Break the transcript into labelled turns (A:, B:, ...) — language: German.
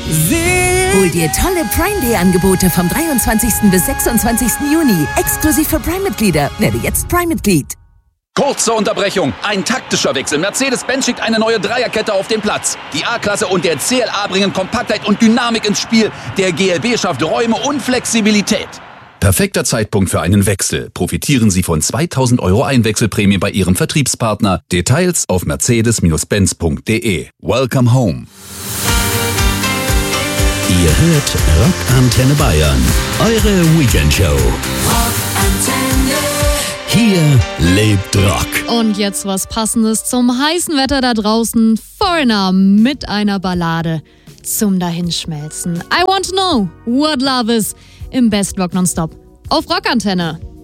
A: Hol dir tolle Prime Day Angebote vom 23. bis 26. Juni. Exklusiv für Prime-Mitglieder. Werde jetzt Prime-Mitglied.
B: Kurze Unterbrechung. Ein taktischer Wechsel. Mercedes-Benz schickt eine neue Dreierkette auf den Platz. Die A-Klasse und der CLA bringen Kompaktheit und Dynamik ins Spiel. Der GLB schafft Räume und Flexibilität.
C: Perfekter Zeitpunkt für einen Wechsel. Profitieren Sie von 2.000 € Einwechselprämie bei Ihrem Vertriebspartner. Details auf mercedes-benz.de. Welcome home.
D: Ihr hört Rockantenne Bayern, eure Weekendshow. Hier lebt Rock.
E: Und jetzt was Passendes zum heißen Wetter da draußen. Foreigner mit einer Ballade zum Dahinschmelzen. I want to know what love is im Best Rock Nonstop auf Rockantenne.